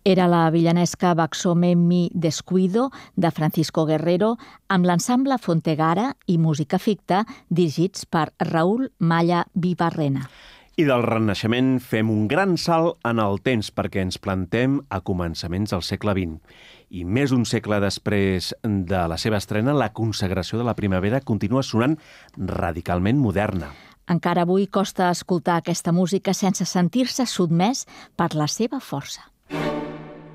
Era la villanesca Baxome mi descuido de Francisco Guerrero amb l'ensemble Fontegara i música ficta dirigits per Raúl Malla Vivarrena. I del Renaixement fem un gran salt en el temps perquè ens plantem a començaments del segle XX. I més d'un segle després de la seva estrena, la consagració de la primavera continua sonant radicalment moderna. Encara avui costa escoltar aquesta música sense sentir-se sotmès per la seva força.